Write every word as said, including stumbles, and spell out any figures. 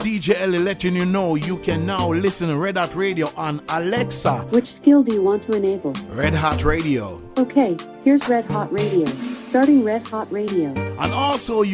D J Ellie letting you know you can now listen to Red Hot Radio on Alexa. Which skill do you want to enable? Red Hot Radio. Okay, here's Red Hot Radio. Starting Red Hot Radio. And also